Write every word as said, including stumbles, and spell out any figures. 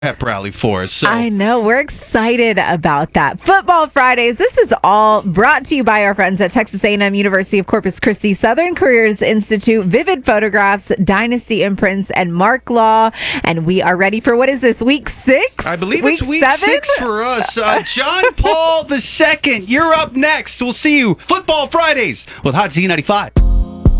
pep rally for us. So. I know. We're excited about that. Football Fridays. This is all brought to you by our friends at Texas A and M University of Corpus Christi, Southern Careers Institute, Vivid Photographs, Dynasty Imprints, and Mark Law. And we are ready for, what is this, week six? I believe week it's week seven? six for us. Uh, John Paul the Second, you're up next. We'll see you Football Fridays with Hot Z ninety-five.